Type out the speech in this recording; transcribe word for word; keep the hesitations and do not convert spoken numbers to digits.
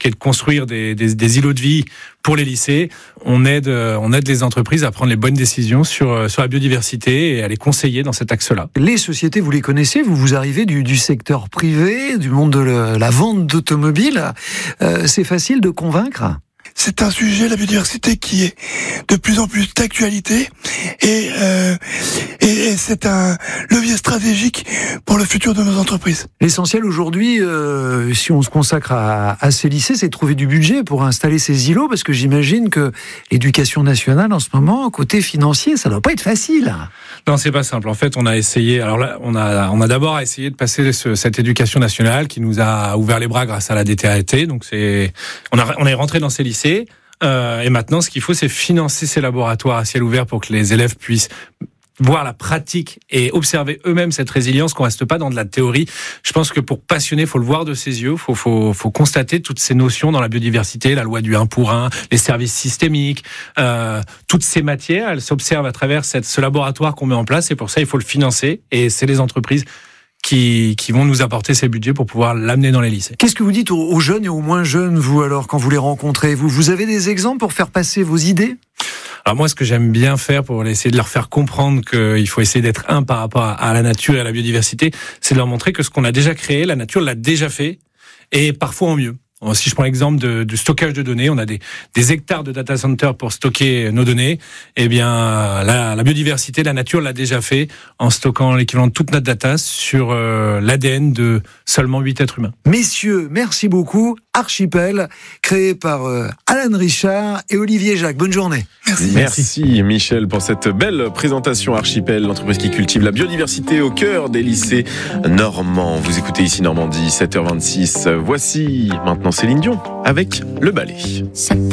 qui est de construire des, des, des îlots de vie pour les lycées. On aide, on aide les entreprises à prendre les bonnes décisions sur, sur la biodiversité et à les conseiller dans cet axe-là. Les sociétés, vous les connaissez, vous vous arrivez du, du secteur privé, du monde de le, la vente d'automobiles. Euh, c'est facile de convaincre ? C'est un sujet, la biodiversité, qui est de plus en plus d'actualité et, euh, et, et c'est un levier stratégique pour le futur de nos entreprises. L'essentiel aujourd'hui, euh, si on se consacre à, à ces lycées, c'est de trouver du budget pour installer ces îlots, parce que j'imagine que l'éducation nationale, en ce moment, côté financier, ça doit pas être facile. Non, c'est pas simple. En fait, on a essayé. Alors là, on a, on a d'abord essayé de passer ce, cette éducation nationale qui nous a ouvert les bras grâce à la D T A T. Donc c'est, on a, on est rentré dans ces lycées. Euh, et maintenant, ce qu'il faut, c'est financer ces laboratoires à ciel ouvert pour que les élèves puissent voir la pratique et observer eux-mêmes cette résilience, qu'on reste pas dans de la théorie. Je pense que pour passionner, il faut le voir de ses yeux, il faut, faut, faut constater toutes ces notions dans la biodiversité, la loi du un pour un, les services systémiques, euh, toutes ces matières, elles s'observent à travers cette, ce laboratoire qu'on met en place, et pour ça, il faut le financer, et c'est les entreprises Qui, qui vont nous apporter ces budgets pour pouvoir l'amener dans les lycées. Qu'est-ce que vous dites aux, aux jeunes et aux moins jeunes, vous, alors, quand vous les rencontrez ? Vous, vous avez des exemples pour faire passer vos idées ? Alors moi, ce que j'aime bien faire pour essayer de leur faire comprendre qu'il faut essayer d'être un par rapport à la nature et à la biodiversité, c'est de leur montrer que ce qu'on a déjà créé, la nature l'a déjà fait, et parfois en mieux. Si je prends l'exemple de, du stockage de données, on a des, des hectares de data centers pour stocker nos données. Eh bien, la, la biodiversité, la nature l'a déjà fait en stockant l'équivalent de toute notre data sur euh, l'A D N de seulement huit êtres humains. Messieurs, merci beaucoup. Archipel, créé par euh, Alan Richard et Olivier Jacques. Bonne journée. Merci. Merci Michel pour cette belle présentation. Archipel, l'entreprise qui cultive la biodiversité au cœur des lycées normands. Vous écoutez ici Normandie, sept heures vingt-six. Voici maintenant Céline Dion avec Le Ballet.